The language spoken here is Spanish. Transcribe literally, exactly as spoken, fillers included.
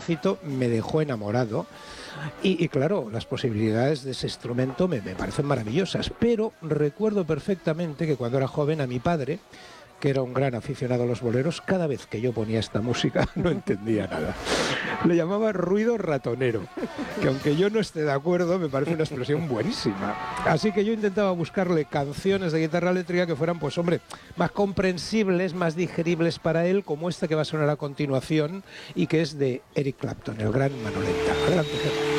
jovencito me dejó enamorado. Y, y claro, las posibilidades de ese instrumento me, me parecen maravillosas, pero recuerdo perfectamente que cuando era joven a mi padre, que era un gran aficionado a los boleros, cada vez que yo ponía esta música no entendía nada. Le llamaba ruido ratonero, que aunque yo no esté de acuerdo, me parece una expresión buenísima. Así que yo intentaba buscarle canciones de guitarra eléctrica que fueran, pues hombre, más comprensibles, más digeribles para él, como esta que va a sonar a continuación y que es de Eric Clapton, el gran Manoleta. Adelante, Germán.